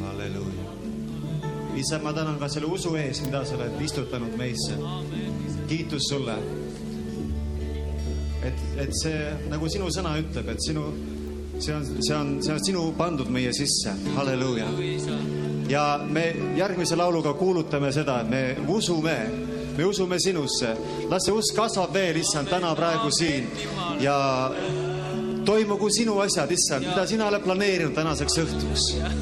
Halleluuja. Isa, ma tänan ka selle usu ees, mida sa oled istutanud meisse. Kiitus sulle. Et see, nagu sinu sõna ütleb, et see on sinu pandud meie sisse. Halleluuja. Ja me järgmise lauluga kuulutame seda, et me usume sinusse. Las see usk kasvab veel, issand, täna praegu siin. Ja toimugu sinu asjad, issand, mida sina oled planeerinud tänaseks õhtuks.